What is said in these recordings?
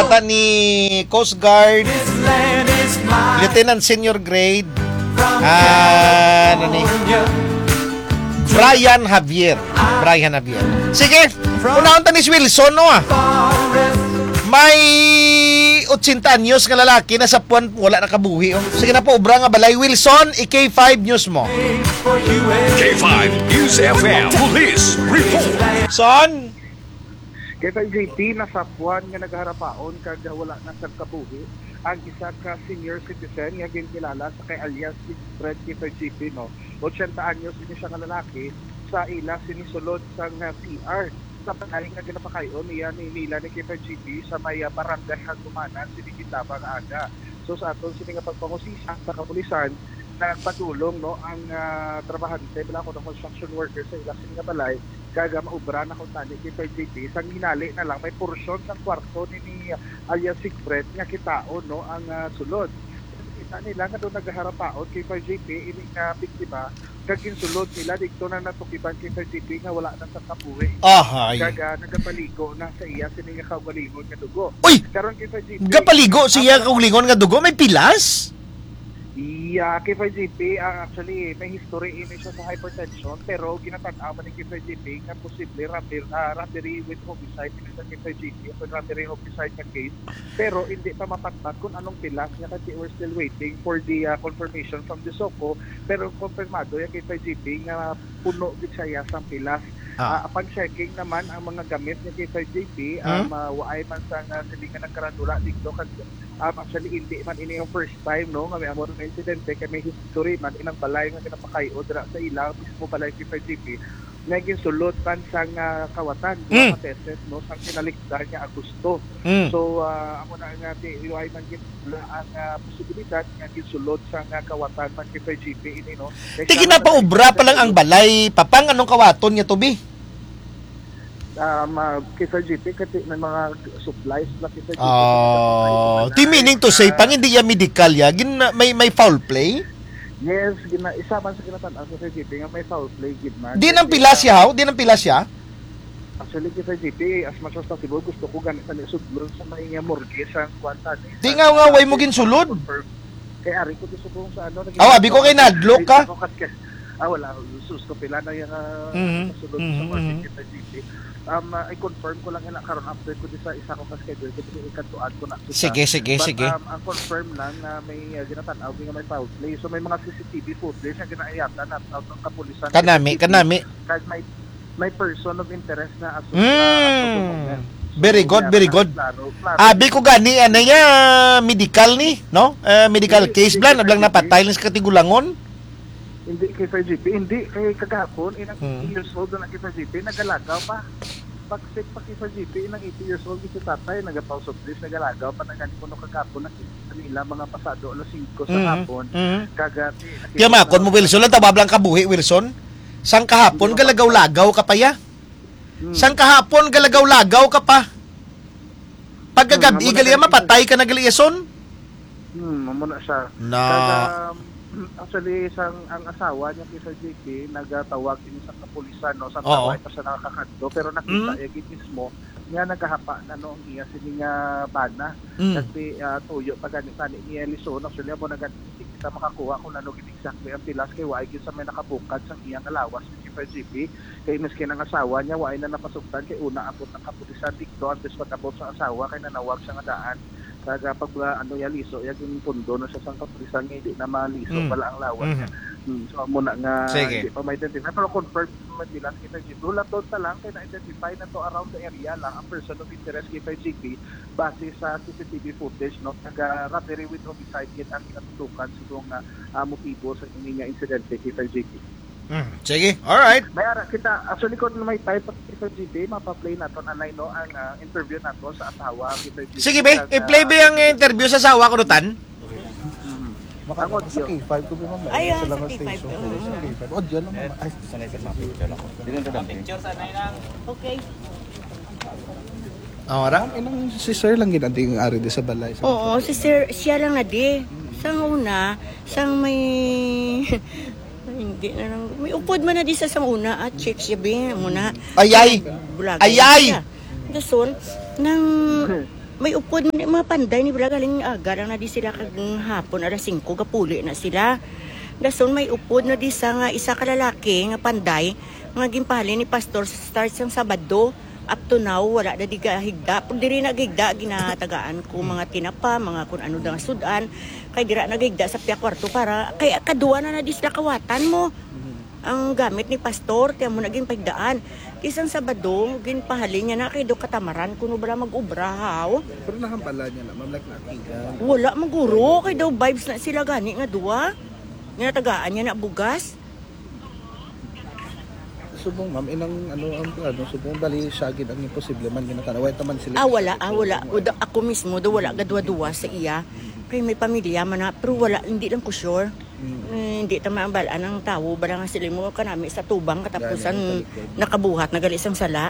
Data ni Coast Guard, Lieutenant Senior Grade, Brian Javier. Sige, unahon ta ni Wilson, no ah. May 80 anyos nga lalaki na sa puwan wala nakabuhi. Oh. Sige na po, ubra nga balay. Wilson, K5 News mo. K5 News FM Police Report. Son? K5JP nasa puwan nga nagharapaon kag wala na sa kabuhi. Ang isa ka senior citizen nga ginilala sa kay alias Fred K5JP, no. 80 anyos din siya nga lalaki sa ila sinisulod sa CR. Sa panaling nga ginapakayon niya nila ni K5JP sa may barangay Hantumanan, sinikitabang aga. So sa aton sini nga pagpangusisa sa kapulisan, nagpatulong no ang trabahante bila ko ng construction worker sa ila sini nga balay kaga maubra na kung tani K5JP sang hinali na lang may porsyon sa kwarto ni alias Sigfred nga kitaon no ang sulod. Kita nila nga doon naghaharapaon K5JP ini nga biktima kagin sulod nila dito na natukiban K5JP nga wala na sa kapuwi. Kaga nagapaligo na sa iya sini nga kaugalingon nga dugo. Uy! Karon K5JP gapaligo siya kaugalingon nga dugo may pilas? Yeah, K5JP actually may history ini siya sa hypertension pero ginatanaw man ni K5JP nga posible robbery with homicide ini sa K5JP o robbery homicide nga case pero hindi pa mapatpat kung anong pilas nga kasi we're still waiting for the confirmation from the SOCO pero konfirmado yung K5JP nga puno gid siya sa pilas. Upon checking naman ang mga gamit ni K5JP, waay man sa silingan ng karandula dito kasi actually hindi man ini yung first time no nga may amor na insidente kay may history man inang balay nga kinapakayo dira sa ilang mismo balay K5JP naging sulod pan sang kawatan mga teses no sang kinalikdan nga Agosto. So amo na nga waay man gid ang posibilidad nga gisulod sang kawatan man K5JP ini no. Tigi na pa ubra pa lang ang balay papang anong kawaton nga tubi? K5JP kasi may mga supplies na K5JP. Di meaning to say pang hindi ya medical ya may foul play? Yes, isa man sa kinatan-aw sa K5JP nga may foul play gid man. Di nang pilas ya, di nang pilas ya. Actually K5JP as much as possible gusto ko ganit sa sudlon sa may morgue sa kwarta. Di nga way mo ginsulod. Kay ari ko gusto ko sa ano abi ko kay nadlok ka. Wala susto pila na yung sulod sa morgue K5JP. I-confirm ko lang na karon after ko sa isa ko ka-schedule kasi ikantuan ko na. Sige. Ang confirm lang na may ginatanaw nga may foul play. So may mga CCTV footage na ginaayatan na out ng kapulisan. Kanami. Kahit may person of interest na Very good. Klaro. Abi ko gani medical ni, no? Medical case blan napatay lang sa Katigulangon. Hindi K5JP, hindi kay kagahapon inang 80 years old na K5JP nagalagaw pa. Pagsik pa K5JP inang 80 years old si tatay nagapaus of this nagalagaw pa nagano kagahapon nakita nila mga pasado alas 5 sa hapon. Kagati. Kaya makon mo Wilson lang tabablang kabuhi Wilson. Sang kahapon galagaw-lagaw ka pa ya. Sang kahapon galagaw-lagaw ka pa. Pagkagabi gali mapatay ka na galiason. Mamo na siya. Actually ang asawa niya K5JP nagatawag din sa kapulisan no sa tawag pa siya nakakakanto pero nakita gid mismo nga nagahapa na no ang iya sini nga bana kasi tuyo pa ganit tani niya Lison actually mo kita makakuha kung ano gid exactly ang pilas kay waay gid sa may nakabukad sa iyang alawas ni K5JP kay miski ang asawa niya waay na napasugtan kay una abot ng kapulisan dikto antes pag-abot sa asawa kay nanawag sa nga daan kaga pag liso yung pundo na sa kapulisan hindi na maliso wala ang lawas niya. So muna nga hindi pa ma-identify pero confirm nila K5JP dula to ta lang kay na-identify na to around the area lang ang person of interest K5JP base sa CCTV footage no taga robbery with homicide yun ang kinatutukan sa motibo sa inyong insidente K5JP. Sige, alright. Mayara kita, actually kung may type of K5JP, mapaplay nato anay no ang interview nato sa asawa K5JP. Sige be, i-play be ang interview sa asawa ko nutan. Makangod sa K5 ko ba mamaya? Ay, sa K5. K5. O, dyan naman. Ay, sanay sa Picture sanay lang. Okay. Ora? Si sir lang ginanting ari di sa balay. Oo, si sir, siya lang nga di. Sang una, sang may... Hindi na lang. May upod man na di sa una at check siya ba muna. Ayay! Bulagay Ayay! Dason, nang may upod man yung mga panday ni Bra galing aga lang na di sila kag hapon alas 5 gapuli na sila. Dason may upod na di sa nga isa ka lalaki nga panday nga ginpahali ni pastor sa start sang Sabado. Up to now, wala na di higda. Pag diri nagigda, ginatagaan ko mga tinapa, mga kung ano na sudan. Kaya dira nagigda sa piya kwarto para, kaya kaduwa na di sila kawatan mo. Ang gamit ni pastor, tiyan mo naging pagdaan. Isang Sabado, ginpahali niya na kay do katamaran kuno bala mag-ubrahaw. Pero nahambala niya na, ma'am, like nakigan. Wala maguro, kay daw vibes na sila gani nga duwa. Ginatagaan niya na bugas. Subong, ma'am, inang subong bali siya ang imposible man ginatanaw. Taman sila. Wala. Ako mismo, wala gadwa-duwa sa iya. Kaya may pamilya man na, pero wala, hindi lang ko sure. Hindi tama ang balaan ng tao, bala nga sila mo kanami sa tubang, katapusan nakabuhat, nagalisang sala.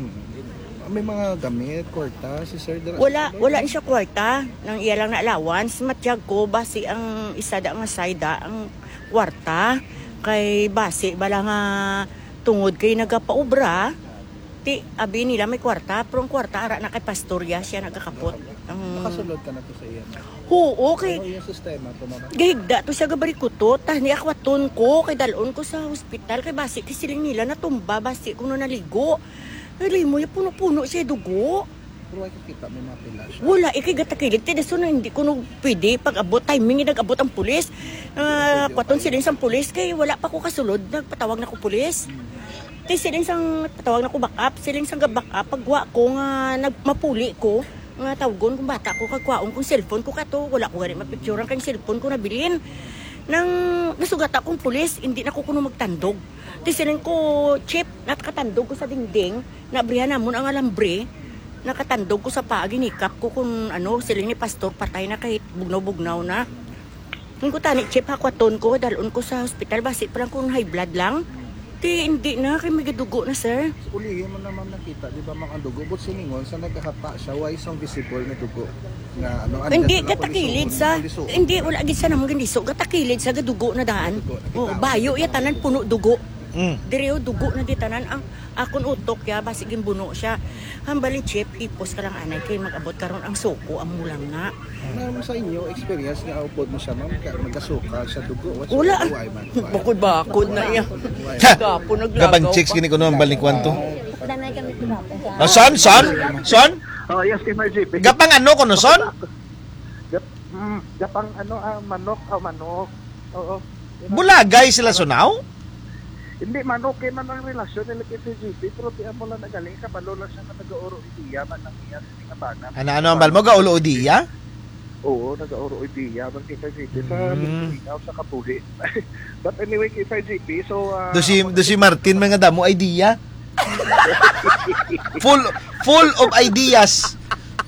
May mga gamit, kwarta, si Sir Dara. Wala ni siya kwarta, nang iya lang na allowance. Matyag ko, basi ang isa da nga sayda, ang kwarta, kay basi, bala nga, tungod kay nagapaubra, ti abi nila may kwarta, pero ang kwarta ara na kay pastorya siya nagakapot. Nakasulod ka na to sa iya. Oo, okay. Ano yung sistema to, ma'am? Gahigda to sa gabarikutot, ni akwaton ko, kay dalon ko sa hospital, kay basi kisiling nila natumba, basi kuno naligo. Ay, mo yung puno-puno siya dugo. Pero ay kita may mga pila siya. Wala, ikigatakilit. Tidaso na hindi ko pwede pag-abot. Timing nag-abot ang pulis. Kwaton siling sang pulis. Kaya wala pa ko kasulod. Nagpatawag na ko pulis. Kaya siling sang patawag na ko backup. Siling sang backup. Pagwa ko nga nagmapuli ko. Nga tawagon kung bata ko. Kagwaon kong cellphone ko kato. Wala ko ganit mapicturean kang cellphone ko nabilin. Nang nasugat akong pulis, hindi na ko kuno magtandog. Tisiling ko, chip, nakatandog ko sa dingding. Nabrihan namon ang alambre. Nakatandog ko sa paa, ginikap ko kung ano, siling ni pastor, patay na kahit bugnaw-bugnaw na. Nung ko tani, chip, hakwaton ko, dalon ko sa hospital, basi parang kung high blood lang. Hindi na, kay may dugo na, sir. Ulihin mo naman nakita, di ba mga dugo? But siningon, sa nagkahapa siya, why isang visible na dugo? Na, hindi, gatakilid sa, hindi, wala agad sa namang gandiso, gatakilid sa gadugo na daan. Bayo, yatanan, puno dugo. Direo dugo na ditanan ang akon utok ya basi gimbuno siya. Hambalin chip ipos ka lang anay kay mag-abot karon ang suko ang mulang nga. Ano sa inyo experience nga upod mo siya ma'am magasuka sa dugo? Wala. Bakod na iya. Gapo naglagaw. Gabang chicks gini ko naman balik kwanto. Son? Oh, yes, kay JP. Gapang ano ko no son? Gapang manok. Oo. Bulagay sila sunaw? Hindi man okay man ang relasyon nila kay JP, pero tiyan mo lang nagaling ka balo lang siya na nag-oro ideya man ang iya sa bana. Ano ang balmo ga ulo diya? Oo, nag-oro ideya man kay JP sa Mindanao sa Kapuli. But anyway kay JP, so Do si Martin mga damo idea. full of ideas.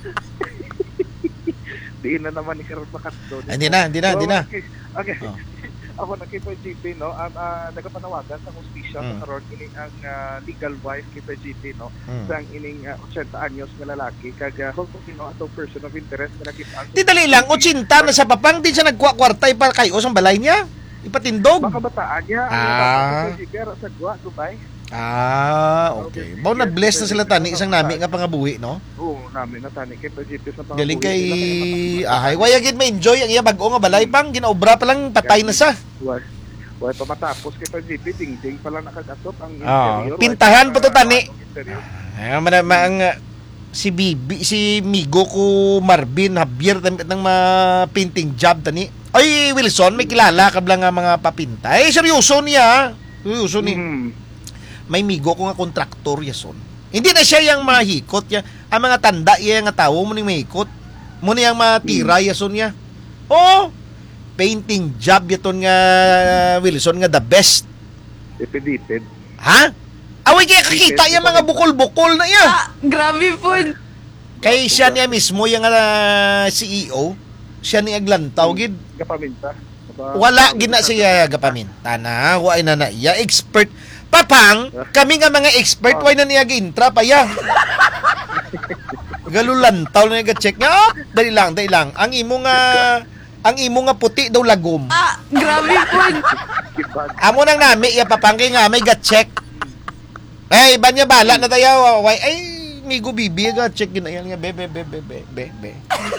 Di na naman ni karon makatdo. Hindi na. Okay. Oh. Ako nakita GP no, nagapanawagan sa hustisya sa karon ining ang legal wife kita GP no, sang ining 80 anyos nga lalaki kag kung sino atong person of interest nga nakita. Di dali lang 80 na sa papang di siya nagkwartay para kayo sa balay niya. Ipatindog. Baka bataan niya sa Gua, Dubai. Okay. Bao na bless na sila tani isang nami nga pangabuhi no? Oo, nami na tani kay GP sa pangabuhi. Galing kay why agad ma-enjoy ang iya bag-o nga balay pang ginaobra pa lang patay na sa. Why pa matapos kay GP ding pala nakagasot ang interior. Pintahan pa to tani. Si Bibi, si Migo ko Marvin Javier ng painting job tani. Ay Wilson may kilala kabla nga mga papinta. Seryoso niya. Seryoso ni. May migo ko nga kontraktor yason. Hindi na siya yang mahikot ya. Ang mga tanda iya nga tawo mo ning mahikot. Mo niyang matira yason niya. Oh, painting job yaton nga Wilson nga the best. Epidipid. Ha? Away kaya kakita yung mga bukol-bukol na iya. Grabe po. Kay siya niya mismo yung CEO. Siya ni aglantaw gid. Gapaminta. Wala gina siya gapaminta na. Wala na iya expert. Papang, kami nga mga expert, why na niya gintra pa ya? Galulantaw na nga check nga. Dali lang. Ang imo nga puti daw lagom. Grabe po. Amo nang nami ya papang kay nga may ga-check. Ay, iba niya bala na tayo. Ay, migo bibi, check yun na yan nga, be.